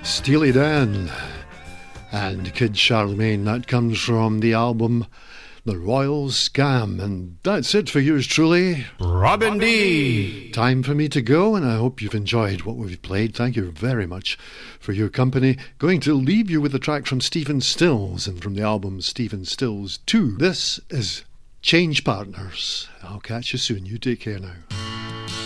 Steely Dan and Kid Charlemagne. That comes from the album The Royal Scam. And that's it for yours truly, Robin D. Time for me to go, and I hope you've enjoyed what we've played. Thank you very much for your company. Going to leave you with a track from Stephen Stills, and from the album Stephen Stills 2. This is Change Partners. I'll catch you soon. You take care now.